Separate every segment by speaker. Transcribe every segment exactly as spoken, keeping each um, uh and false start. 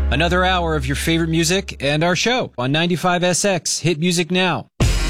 Speaker 1: Another hour of your favorite music and our show on ninety-five S X. Hit music now.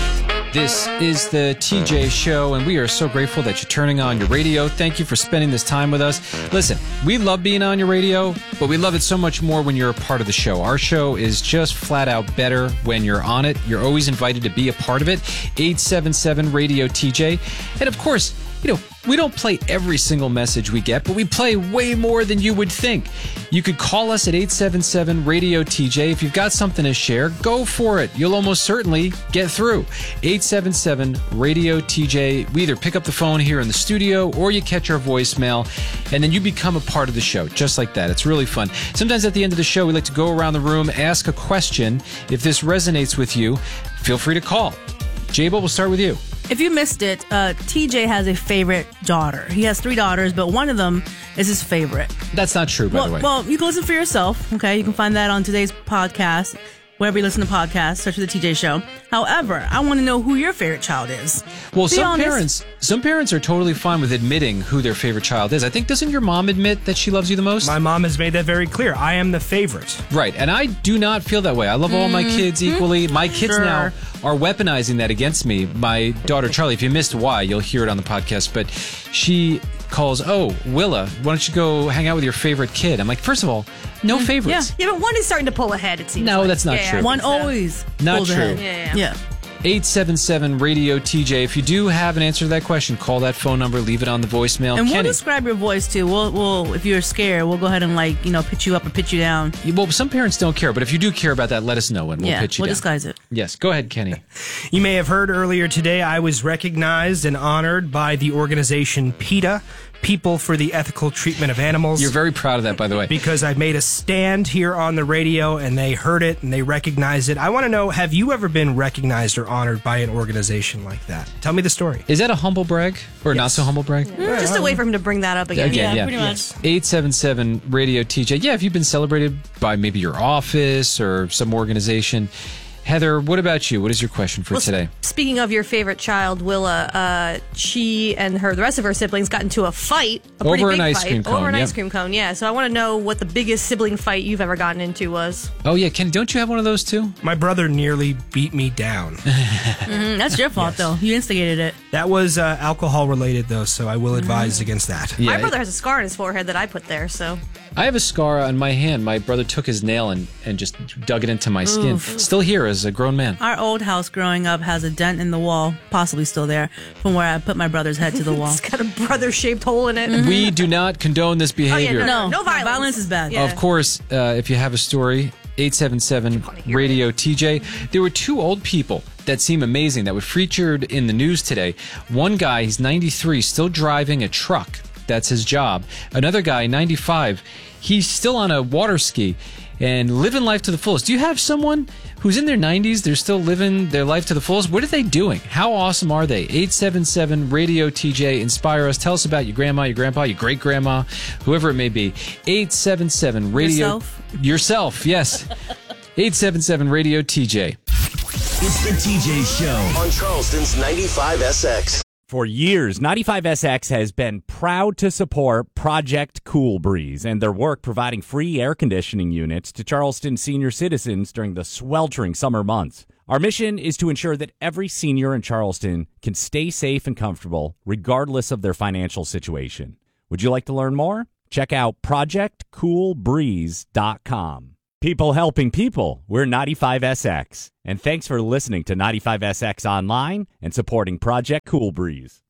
Speaker 1: This is the T J Show, and we are so grateful that you're turning on your radio. Thank you for spending this time with us. Listen, we love being on your radio, but we love it so much more when you're a part of the show. Our show is just flat out better when you're on it. You're always invited to be a part of it. eight seven seven radio T J. And of course, you know, we don't play every single message we get, but we play way more than you would think. You could call us at eight seven seven radio T J. If you've got something to share, go for it. You'll almost certainly get through. eight seven seven radio T J. We either pick up the phone here in the studio or you catch our voicemail, and then you become a part of the show, just like that. It's really fun. Sometimes at the end of the show, we like to go around the room, ask a question. If this resonates with you, feel free to call. Jabo, we'll start with you.
Speaker 2: If you missed it, uh, T J has a favorite daughter. He has three daughters, but one of them is his favorite.
Speaker 1: That's not true, by
Speaker 2: well,
Speaker 1: the way.
Speaker 2: Well, you can listen for yourself, okay? You can find that on today's podcast, wherever you listen to podcasts, search for The T J Show. However, I want to know who your favorite child is.
Speaker 1: Well,
Speaker 2: Be
Speaker 1: some
Speaker 2: honest.
Speaker 1: parents some parents are totally fine with admitting who their favorite child is. I think, doesn't your mom admit that she loves you the most?
Speaker 3: My mom has made that very clear. I am the favorite.
Speaker 1: Right, and I do not feel that way. I love all my kids equally. My kids
Speaker 2: Sure.
Speaker 1: now are weaponizing that against me. My daughter, Charlie, if you missed why, you'll hear it on the podcast, but she calls, oh, Willa, why don't you go hang out with your favorite kid? I'm like, first of all, no favorites.
Speaker 2: Yeah.
Speaker 4: Yeah, but one is starting to pull ahead, it seems
Speaker 1: No,
Speaker 4: like.
Speaker 1: that's not
Speaker 4: Yeah,
Speaker 1: true.
Speaker 4: I
Speaker 2: One
Speaker 4: think so.
Speaker 2: always
Speaker 1: Not
Speaker 2: pulls
Speaker 1: true.
Speaker 2: ahead.
Speaker 4: Yeah, yeah.
Speaker 2: Yeah.
Speaker 1: eight seven seven radio T J. If you do have an answer to that question, call that phone number, leave it on the voicemail.
Speaker 2: And we'll
Speaker 1: Kenny.
Speaker 2: describe your voice, too. We'll, we'll, if you're scared, we'll go ahead and, like, you know, pitch you up or pitch you down.
Speaker 1: Well, some parents don't care, but if you do care about that, let us know and we'll
Speaker 2: yeah,
Speaker 1: pitch you
Speaker 2: we'll
Speaker 1: down.
Speaker 2: disguise it.
Speaker 1: Yes, go ahead, Kenny.
Speaker 3: You may have heard earlier today I was recognized and honored by the organization PETA, People for the Ethical Treatment of Animals.
Speaker 1: You're very proud of that, by the way.
Speaker 3: Because I made a stand here on the radio and they heard it and they recognized it. I want to know, have you ever been recognized or honored by an organization like that? Tell me the story.
Speaker 1: Is that a humble brag or not so humble brag?
Speaker 4: Mm, Just a way for him to bring that up again.
Speaker 1: Again, yeah.
Speaker 2: pretty much.
Speaker 1: eight seven seven radio T J. Yeah, if you've been celebrated by maybe your office or some organization. Heather, what about you? What is your question for
Speaker 4: Well,
Speaker 1: today?
Speaker 4: Speaking of your favorite child, Willa, uh, she and her the rest of her siblings got into a fight, a pretty
Speaker 1: Over
Speaker 4: big
Speaker 1: an ice
Speaker 4: fight,
Speaker 1: cream cone,
Speaker 4: over an
Speaker 1: yep.
Speaker 4: ice cream cone. Yeah, so I want to know what the biggest sibling fight you've ever gotten into was.
Speaker 1: Oh, yeah, Kenny, don't you have one of those too?
Speaker 3: My brother nearly beat me down.
Speaker 2: Mm, that's your fault, though. You instigated it.
Speaker 3: That was uh, alcohol related, though, so I will advise against that.
Speaker 1: Yeah,
Speaker 4: My brother has a scar on his forehead that I put there, so.
Speaker 1: I have a scar on my hand. My brother took his nail and, and just dug it into my skin. Still here as a grown man.
Speaker 2: Our old house growing up has a dent in the wall, possibly still there, from where I put my brother's head to the wall.
Speaker 4: It's got a brother-shaped hole in it.
Speaker 1: We do not condone this behavior.
Speaker 4: no.
Speaker 2: No,
Speaker 4: No violence.
Speaker 2: Violence is bad.
Speaker 4: Yeah.
Speaker 1: Of course, uh, if you have a story, eight seven seven radio T J. There were two old people that seem amazing that were featured in the news today. One guy, he's ninety-three, still driving a truck. That's his job. Another guy, ninety-five, he's still on a water ski and living life to the fullest. Do you have someone who's in their nineties, they're still living their life to the fullest? What are they doing? How awesome are they? eight seven seven radio T J. Inspire us. Tell us about your grandma, your grandpa, your great-grandma, whoever it may be. eight seven seven radio...
Speaker 2: Yourself?
Speaker 1: Yourself, yes. eight seven seven radio T J.
Speaker 5: It's the T J Show on Charleston's ninety-five S X.
Speaker 6: For years, ninety-five S X has been proud to support Project Cool Breeze and their work providing free air conditioning units to Charleston senior citizens during the sweltering summer months. Our mission is to ensure that every senior in Charleston can stay safe and comfortable regardless of their financial situation. Would you like to learn more? Check out project cool breeze dot com. People helping people. We're ninety-five S X. And thanks for listening to ninety-five S X Online and supporting Project Cool Breeze.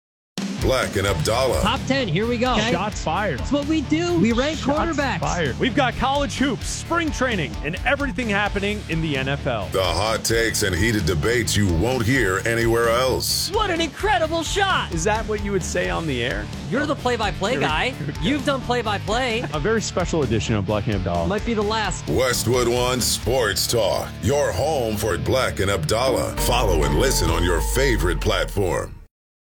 Speaker 7: Black and Abdallah.
Speaker 8: Top ten, here we go.
Speaker 9: Shots fired.
Speaker 8: That's what we do. We rank
Speaker 9: Shots
Speaker 8: quarterbacks.
Speaker 9: fired. We've got college hoops, spring training, and everything happening in the N F L.
Speaker 7: The hot takes and heated debates you won't hear anywhere else.
Speaker 8: What an incredible shot.
Speaker 9: Is that what you would say on the air?
Speaker 8: You're the play-by-play guy. You've done play-by-play.
Speaker 9: A very special edition of Black and Abdallah.
Speaker 8: Might be the last.
Speaker 7: Westwood One Sports Talk. Your home for Black and Abdallah. Follow and listen on your favorite platform.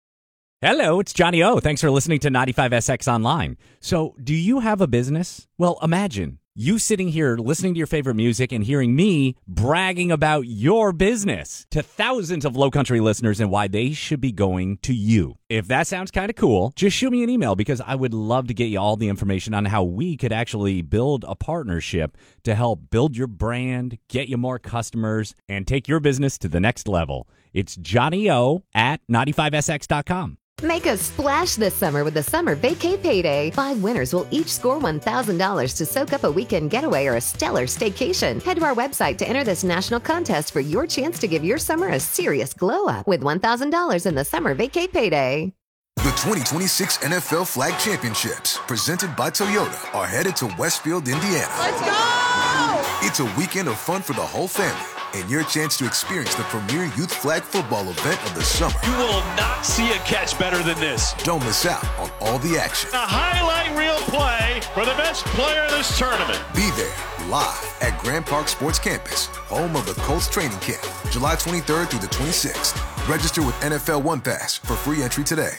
Speaker 6: Hello, it's Johnny O. Thanks for listening to ninety-five S X Online. So, do you have a business? Well, imagine You sitting here listening to your favorite music and hearing me bragging about your business to thousands of Low Country listeners and why they should be going to you. If that sounds kind of cool, just shoot me an email because I would love to get you all the information on how we could actually build a partnership to help build your brand, get you more customers, and take your business to the next level. It's Johnny O at ninety-five S X dot com.
Speaker 10: Make a splash this summer with the Summer Vacay Payday. Five winners will each score one thousand dollars to soak up a weekend getaway or a stellar staycation. Head to our website to enter this national contest for your chance to give your summer a serious glow up with one thousand dollars in the Summer Vacay Payday.
Speaker 11: The twenty twenty-six N F L Flag Championships, presented by Toyota, are headed to Westfield, Indiana.
Speaker 12: Let's go!
Speaker 11: It's a weekend of fun for the whole family and your chance to experience the premier youth flag football event of the summer.
Speaker 13: You will not see a catch better than this.
Speaker 11: Don't miss out on all the action.
Speaker 13: A highlight reel play for the best player in this tournament.
Speaker 11: Be there live at Grand Park Sports Campus, home of the Colts training camp, July twenty-third through the twenty-sixth. Register with N F L One Pass for free entry today.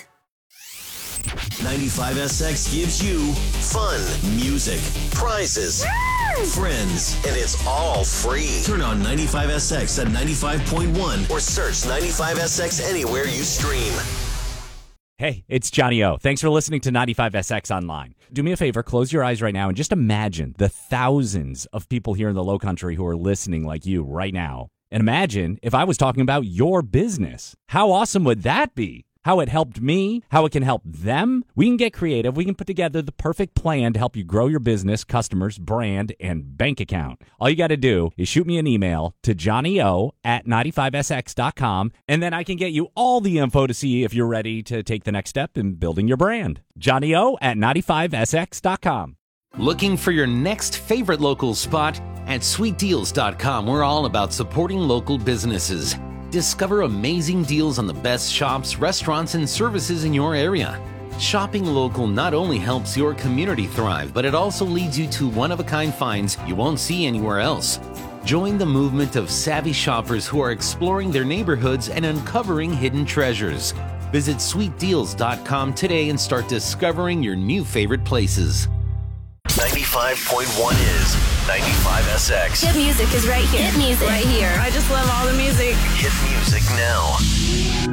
Speaker 5: ninety-five S X gives you fun, music, prizes, friends, and it's all free. Turn on ninety-five S X at ninety-five point one or search ninety-five S X anywhere you stream.
Speaker 6: Hey, it's Johnny O. Thanks for listening to ninety-five S X Online. Do me a favor, close your eyes right now and just imagine the thousands of people here in the Low Country who are listening like you right now. And imagine if I was talking about your business. How awesome would that be? How it helped me, how it can help them. We can get creative. We can put together the perfect plan to help you grow your business, customers, brand, and bank account. All you got to do is shoot me an email to johnny o at ninety-five S X dot com, and then I can get you all the info to see if you're ready to take the next step in building your brand. johnny o at ninety-five S X dot com.
Speaker 14: Looking for your next favorite local spot? At sweet deals dot com, we're all about supporting local businesses. Discover amazing deals on the best shops, restaurants, and services in your area. Shopping local not only helps your community thrive, but it also leads you to one-of-a-kind finds you won't see anywhere else. Join the movement of savvy shoppers who are exploring their neighborhoods and uncovering hidden treasures. Visit sweet deals dot com today and start discovering your new favorite places.
Speaker 5: ninety-five point one is ninety-five S X.
Speaker 12: Hit music is right here. Hit music. Right here. I just love all the music.
Speaker 5: Hit music now.